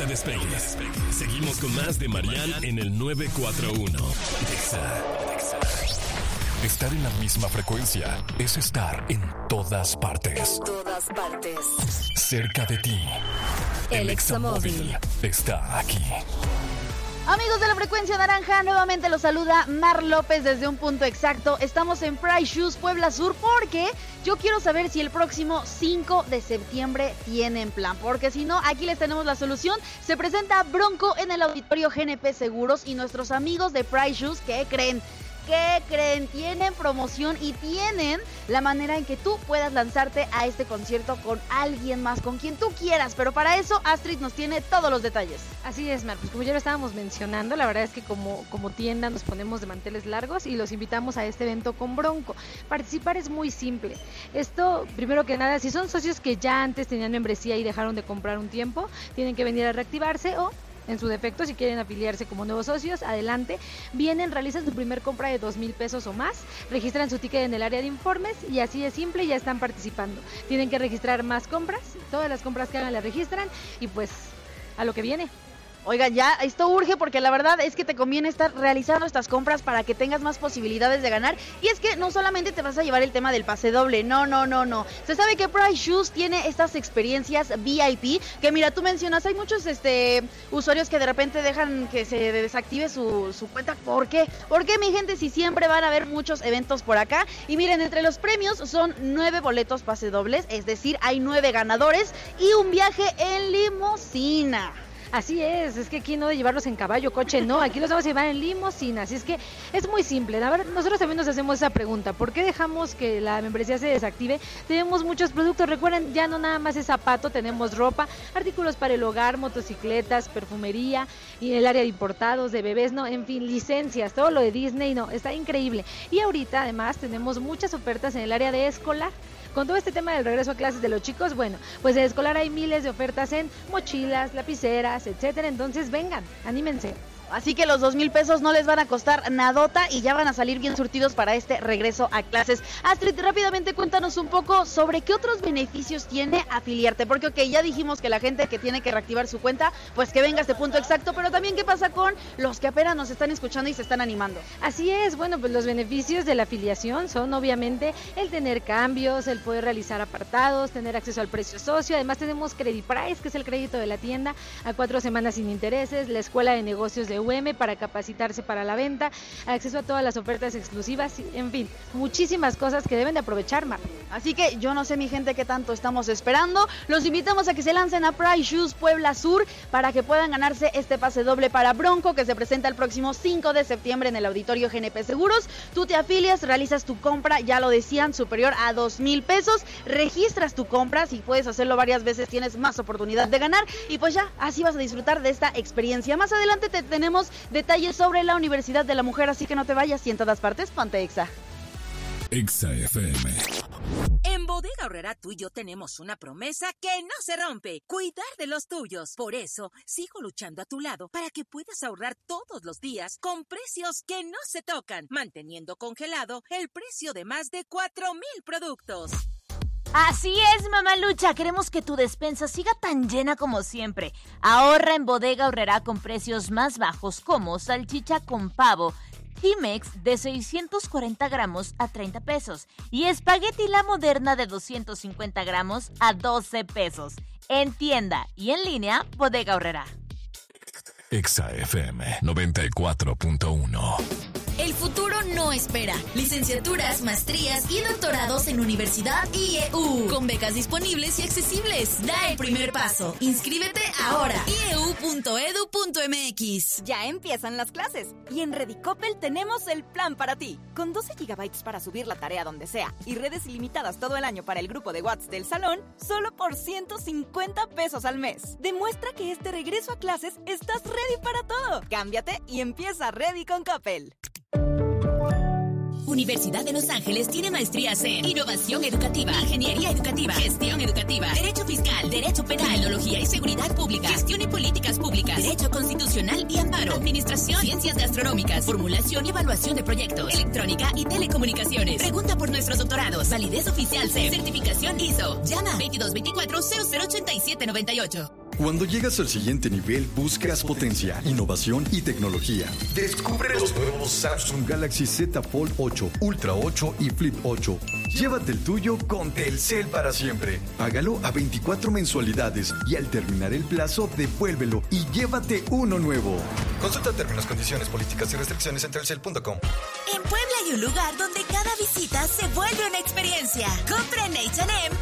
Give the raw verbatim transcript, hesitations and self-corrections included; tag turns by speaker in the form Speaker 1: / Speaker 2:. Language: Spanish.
Speaker 1: despegues. Seguimos con más de Marian en el nueve cuatro uno. Exa.
Speaker 2: Estar en la misma frecuencia es estar en todas partes.
Speaker 3: En todas partes.
Speaker 2: Cerca de ti.
Speaker 3: El Examóvil
Speaker 2: está aquí.
Speaker 4: Amigos de la frecuencia naranja, nuevamente los saluda Mar López desde un punto exacto. Estamos en Price Shoes Puebla Sur porque yo quiero saber si el próximo cinco de septiembre tienen plan, porque si no, aquí les tenemos la solución. Se presenta Bronco en el auditorio G N P Seguros y nuestros amigos de Price Shoes, ¿qué creen? ¿Qué creen? Tienen promoción y tienen la manera en que tú puedas lanzarte a este concierto con alguien más, con quien tú quieras. Pero para eso, Astrid nos tiene todos los detalles.
Speaker 5: Así es, Mar, pues como ya lo estábamos mencionando, la verdad es que como, como tienda nos ponemos de manteles largos y los invitamos a este evento con Bronco. Participar es muy simple. Esto, primero que nada, si son socios que ya antes tenían membresía y dejaron de comprar un tiempo, tienen que venir a reactivarse o... en su defecto, si quieren afiliarse como nuevos socios, adelante. Vienen, realizan su primer compra de dos mil pesos o más, registran su ticket en el área de informes y así de simple ya están participando. Tienen que registrar más compras, todas las compras que hagan las registran y pues a lo que viene.
Speaker 4: Oigan, ya, esto urge porque la verdad es que te conviene estar realizando estas compras para que tengas más posibilidades de ganar. Y es que no solamente te vas a llevar el tema del pase doble, no, no, no, no. Se sabe que Price Shoes tiene estas experiencias V I P, que mira, tú mencionas, hay muchos este usuarios que de repente dejan que se desactive su, su cuenta. ¿Por qué? Porque, mi gente, si siempre van a haber muchos eventos por acá. Y miren, entre los premios son nueve boletos pase dobles, es decir, hay nueve ganadores y un viaje en limusina.
Speaker 5: Así es, es que aquí no de llevarlos en caballo, coche, no, aquí los vamos a llevar en limusina, así es que es muy simple. A ver, nosotros también nos hacemos esa pregunta, ¿por qué dejamos que la membresía se desactive? Tenemos muchos productos, recuerden, ya no nada más es zapato, tenemos ropa, artículos para el hogar, motocicletas, perfumería, y el área de importados, de bebés, no, en fin, licencias, todo lo de Disney, no, está increíble. Y ahorita además tenemos muchas ofertas en el área de escolar. Con todo este tema del regreso a clases de los chicos, bueno, pues en escolar hay miles de ofertas en mochilas, lapiceras, etcétera. Entonces vengan, anímense.
Speaker 4: Así que los dos mil pesos no les van a costar nadota y ya van a salir bien surtidos para este regreso a clases. Astrid, rápidamente cuéntanos un poco sobre qué otros beneficios tiene afiliarte, porque ok, ya dijimos que la gente que tiene que reactivar su cuenta, pues que venga a este punto exacto, pero también qué pasa con los que apenas nos están escuchando y se están animando.
Speaker 5: Así es, bueno, pues los beneficios de la afiliación son obviamente el tener cambios, el poder realizar apartados, tener acceso al precio socio, además tenemos Credit Price, que es el crédito de la tienda, a cuatro semanas sin intereses, la escuela de negocios de U M para capacitarse para la venta, acceso a todas las ofertas exclusivas, en fin, muchísimas cosas que deben de aprovechar, Mar.
Speaker 4: Así que yo no sé, mi gente, qué tanto estamos esperando. Los invitamos a que se lancen a Price Shoes Puebla Sur para que puedan ganarse este pase doble para Bronco, que se presenta el próximo cinco de septiembre en el auditorio G N P Seguros. Tú te afilias, realizas tu compra, ya lo decían, superior a dos mil pesos, registras tu compra, si puedes hacerlo varias veces tienes más oportunidad de ganar y pues ya, así vas a disfrutar de esta experiencia. Más adelante te tenemos detalles sobre la Universidad de la Mujer, así que no te vayas y en todas partes ponte Exa.
Speaker 1: Exa F M.
Speaker 6: En Bodega Aurrerá tú y yo tenemos una promesa que no se rompe: cuidar de los tuyos. Por eso sigo luchando a tu lado para que puedas ahorrar todos los días con precios que no se tocan, manteniendo congelado el precio de más de cuatro mil productos.
Speaker 7: Así es, mamalucha, queremos que tu despensa siga tan llena como siempre. Ahorra en Bodega Aurrerá con precios más bajos como salchicha con pavo Jimex de seiscientos cuarenta gramos a treinta pesos y espagueti La Moderna de doscientos cincuenta gramos a doce pesos. En tienda y en línea, Bodega Aurrerá.
Speaker 2: Exa F M noventa y cuatro punto uno.
Speaker 3: El futuro no espera. Licenciaturas, maestrías y doctorados en Universidad I E U. Con becas disponibles y accesibles. Da el primer paso. Inscríbete ahora. i e u punto e d u punto m x.
Speaker 8: Ya empiezan las clases y en Redicopel tenemos el plan para ti. Con doce gigabytes para subir la tarea donde sea y redes ilimitadas todo el año para el grupo de WhatsApp del salón, solo por ciento cincuenta pesos al mes. Demuestra que este regreso a clases estás ready para todo. Cámbiate y empieza Ready con Coppel.
Speaker 3: Universidad de Los Ángeles tiene maestrías en Innovación Educativa, Ingeniería Educativa, Gestión Educativa, Derecho Fiscal, Derecho Penal, Tecnología y Seguridad Pública, Gestión y Políticas Públicas, Derecho Constitucional y Amparo, Administración, Ciencias Gastronómicas, Formulación y Evaluación de Proyectos, Electrónica y Telecomunicaciones. Pregunta por nuestros doctorados. Validez oficial C E P, certificación I S O. Llama veintidós veinticuatro cero cero ochenta y siete noventa y ocho.
Speaker 9: Cuando llegas al siguiente nivel, buscas potencia, innovación y tecnología. Descubre los nuevos Samsung Galaxy Z Fold ocho, Ultra ocho y Flip ocho. Llévate el tuyo con Telcel para siempre. Págalo a veinticuatro mensualidades y al terminar el plazo, devuélvelo y llévate uno nuevo. Consulta términos, condiciones, políticas y restricciones en telcel punto com.
Speaker 3: En Puebla hay un lugar donde cada visita se vuelve una experiencia. Compra en H and M